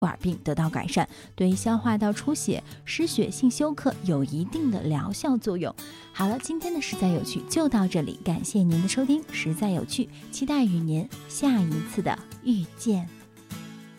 管病得到改善，对消化道出血、失血性休克有一定的疗效作用。好了，今天的实在有趣就到这里，感谢您的收听，实在有趣，期待与您下一次的遇见。